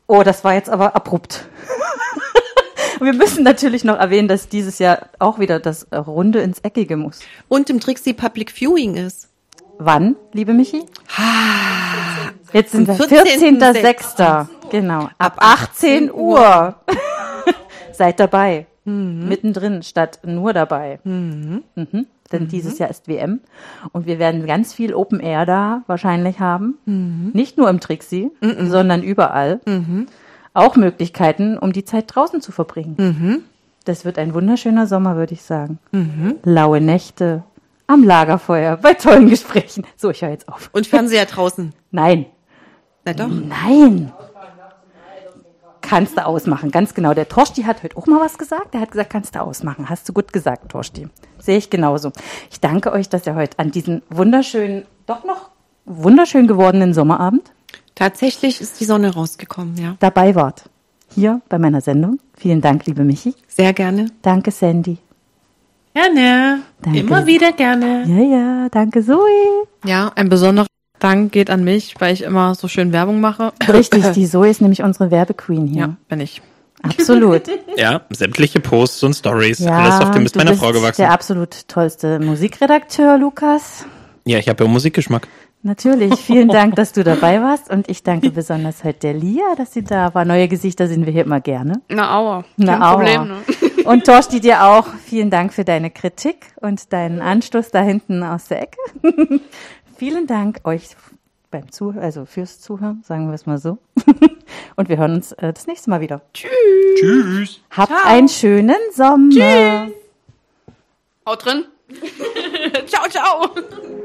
Oh, das war jetzt aber abrupt. Wir müssen natürlich noch erwähnen, dass dieses Jahr auch wieder das Runde ins Eckige muss. Und im Trixie Public Viewing ist. Wann, liebe Michi? Jetzt sind wir 14.06. 14.06. Genau. Ab 18 Uhr. Seid dabei. Mittendrin statt nur dabei. Denn dieses Jahr ist WM. Und wir werden ganz viel Open Air da wahrscheinlich haben. Nicht nur im Trixie, sondern überall. Auch Möglichkeiten, um die Zeit draußen zu verbringen. Das wird ein wunderschöner Sommer, würde ich sagen. Laue Nächte am Lagerfeuer, bei tollen Gesprächen. So, ich höre jetzt auf. Und Fernseher draußen. Nein. Na doch. Nein. Kannst du ausmachen, ganz genau. Der Torsti hat heute auch mal was gesagt. Der hat gesagt, kannst du ausmachen. Hast du gut gesagt, Torsti. Sehe ich genauso. Ich danke euch, dass ihr heute an diesem wunderschönen, doch noch wunderschön gewordenen Sommerabend Tatsächlich ist die Sonne rausgekommen, ja. dabei wart. Hier bei meiner Sendung. Vielen Dank, liebe Michi. Sehr gerne. Danke, Sandy. Gerne. Danke. Immer wieder gerne. Ja, danke, Zoe. Ja, ein besonderer Dank geht an mich, weil ich immer so schön Werbung mache. Richtig, die Zoe ist nämlich unsere Werbequeen hier. Ja, bin ich. Absolut. Ja, sämtliche Posts und Stories, Ja, alles auf dem Mist du meiner bist Frau gewachsen. der absolut tollste Musikredakteur, Lukas. Ja, ich habe ja Musikgeschmack. Natürlich, vielen Dank, dass du dabei warst und ich danke besonders heute der Lia, dass sie da war. Neue Gesichter sehen wir hier immer gerne. Na, aua. Na, Kein Problem, aua. ne? Und Torsti, dir auch vielen Dank für deine Kritik und deinen Anstoß da hinten aus der Ecke. Vielen Dank euch fürs Zuhören, sagen wir es mal so. Und wir hören uns das nächste Mal wieder. Tschüss. Habt einen schönen Sommer. Haut drin. Ciao, ciao.